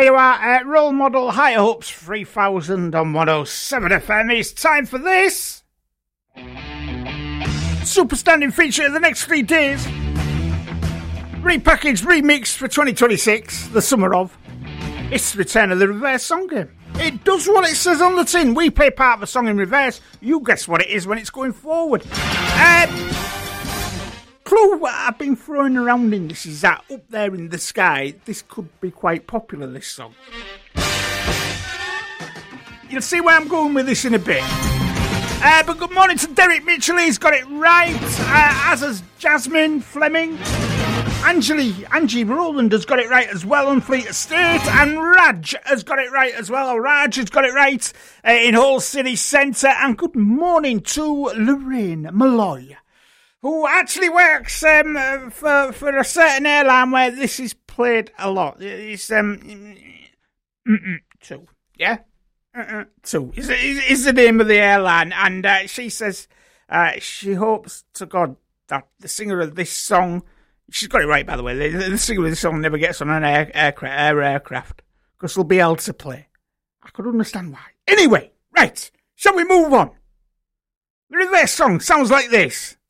you are, Role Model Higher Hopes 3000 on 107 FM. It's time for this super standing feature of the next 3 days. Repackaged, remixed for 2026, the summer of. It's the return of the reverse song game. It does what it says on the tin. We play part of a song in reverse. You guess what it is when it's going forward. Clue what I've been throwing around in this is that up there in the sky, this could be quite popular, this song. You'll see where I'm going with this in a bit. But good morning to Derek Mitchell, he's got it right. As has Jasmine Fleming. Angie Rowland has got it right as well on Fleet Estate. And Raj has got it right as well. Raj has got it right in Hull City Centre. And good morning to Lorraine Malloy, who actually works for a certain airline where this is played a lot. It's 2, yeah? 2 is the name of the airline, and she says she hopes to God that the singer of this song, she's got it right, by the way, the singer of this song never gets on an aircraft, because they'll be able to play. I could understand why. Anyway, right, shall we move on? The reverse song sounds like this.